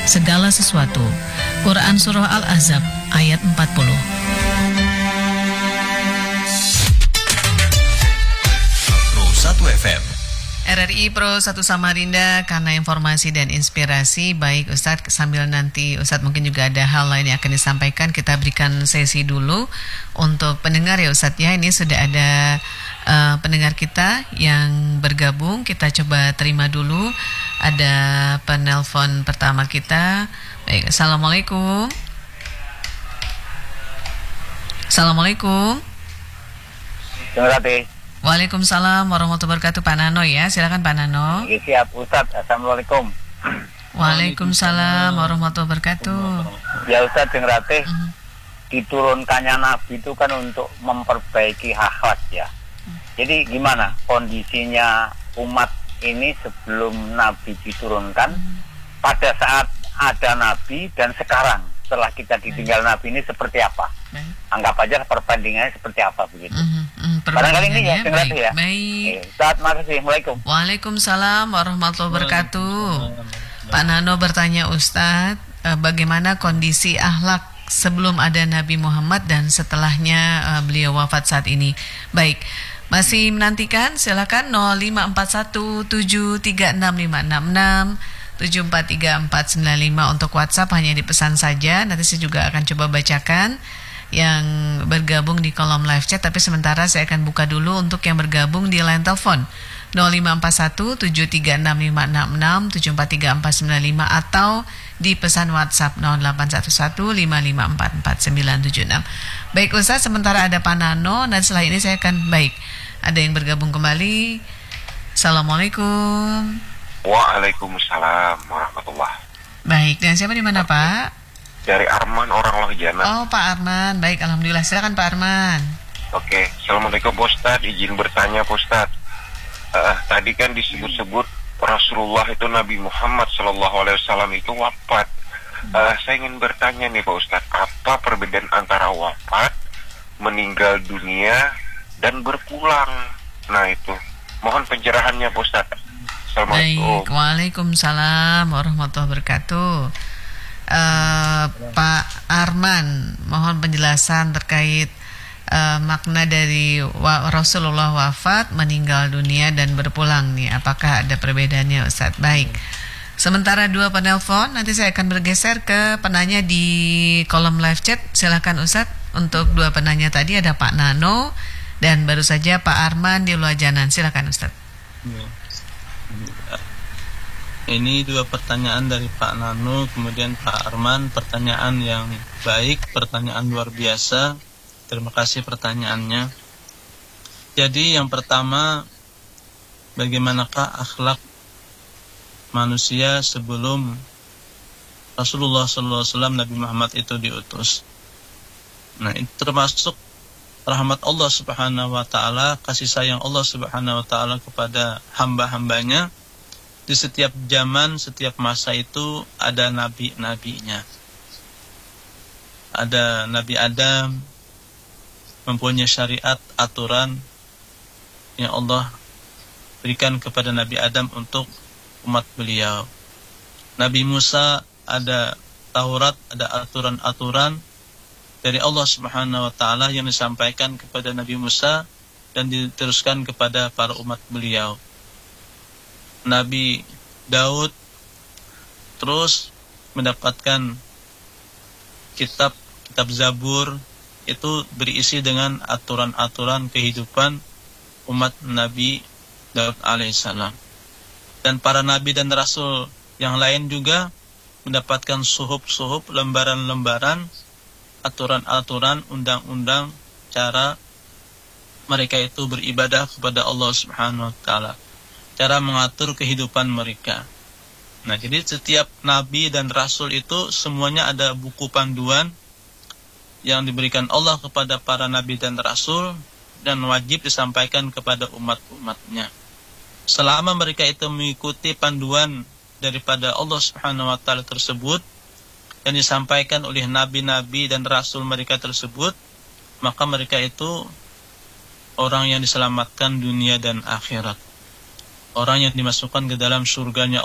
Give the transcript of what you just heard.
segala sesuatu. Quran Surah Al-Ahzab ayat 40. Pro 1 FM RRI Pro 1 Samarinda, karena informasi dan inspirasi. Baik Ustadz, sambil nanti Ustadz mungkin juga ada hal lain yang akan disampaikan, kita berikan sesi dulu untuk pendengar ya Ustadz ya. Ini sudah ada pendengar kita yang bergabung, kita coba terima dulu. Ada penelpon pertama kita. Baik, Assalamualaikum. Assalamualaikum. Terima kasih. Waalaikumsalam warahmatullahi wabarakatuh. Pak Nano ya, silakan Pak Nano. Siap Ustadz, Assalamualaikum. Waalaikumsalam warahmatullahi wabarakatuh. Ya Ustadz, dengar diturunkannya Nabi itu kan untuk memperbaiki akhlak ya. Jadi gimana kondisinya umat ini sebelum Nabi diturunkan, pada saat ada Nabi dan sekarang setelah kita ditinggal Nabi ini seperti apa? Anggap aja perbandingannya seperti apa begitu. Barangkali ini ya, dengar ya. Baik. Ustadz, makasih. Assalamualaikum. Waalaikumsalam warahmatullahi wabarakatuh. Pak Nano bertanya Ustadz, bagaimana kondisi akhlak sebelum ada Nabi Muhammad dan setelahnya beliau wafat saat ini. Baik, masih menantikan, silakan 0541736566 743495 untuk WhatsApp, hanya dipesan saja. Nanti saya juga akan coba bacakan yang bergabung di kolom live chat, tapi sementara saya akan buka dulu untuk yang bergabung di line telepon 0541736566 743495 atau di pesan WhatsApp 081155444976. Baik Ustaz, sementara ada Pak Nano dan setelah ini saya akan ada yang bergabung kembali. Assalamualaikum. Waalaikumsalam warahmatullahi. Baik, dan siapa di mana Pak? Dari Arman, orang Lohjana. Oh Pak Arman, baik, alhamdulillah. Silakan Pak Arman. Oke, Assalamualaikum Pak Ustadz. Izin bertanya Pak Ustadz. Tadi kan disebut-sebut Rasulullah itu Nabi Muhammad SAW itu wafat. Saya ingin bertanya nih Pak Ustadz, apa perbedaan antara wafat, meninggal dunia, dan berpulang? Nah itu, mohon pencerahannya Pak Ustadz. Assalamualaikum. Baik, waalaikumsalam warahmatullahi wabarakatuh. Pak Arman, mohon penjelasan terkait makna dari Rasulullah wafat, meninggal dunia, dan berpulang nih. Apakah ada perbedaannya Ustadz? Baik. Sementara dua penelpon, nanti saya akan bergeser ke penanya di kolom live chat. Silakan Ustadz. Untuk dua penanya tadi ada Pak Nano dan baru saja Pak Arman di Luajanan. Silakan Ustadz. Ini dua pertanyaan dari Pak Nano, kemudian Pak Arman. Pertanyaan yang baik, pertanyaan luar biasa. Terima kasih pertanyaannya. Jadi yang pertama, bagaimanakah akhlak manusia sebelum Rasulullah SAW, Nabi Muhammad itu diutus? Nah, itu termasuk rahmat Allah Subhanahu wa Ta'ala, kasih sayang Allah Subhanahu wa Ta'ala kepada hamba-hambanya. Di setiap zaman, setiap masa itu ada nabi-nabinya. Ada Nabi Adam, mempunyai syariat, aturan yang Allah berikan kepada Nabi Adam untuk umat beliau. Nabi Musa ada Taurat, ada aturan-aturan dari Allah Subhanahu wa Ta'ala yang disampaikan kepada Nabi Musa dan diteruskan kepada para umat beliau. Nabi Daud terus mendapatkan kitab Zabur, itu berisi dengan aturan-aturan kehidupan umat Nabi Daud alaihissalam. Dan para nabi dan rasul yang lain juga mendapatkan suhuf-suhuf, lembaran-lembaran, aturan-aturan, undang-undang cara mereka itu beribadah kepada Allah Subhanahu wa Ta'ala, cara mengatur kehidupan mereka. Nah, jadi setiap nabi dan rasul itu semuanya ada buku panduan yang diberikan Allah kepada para nabi dan rasul dan wajib disampaikan kepada umat-umatnya. Selama mereka itu mengikuti panduan daripada Allah Subhanahu wa Ta'ala tersebut dan disampaikan oleh nabi-nabi dan rasul mereka tersebut, maka mereka itu orang yang diselamatkan dunia dan akhirat, orang yang dimasukkan ke dalam surganya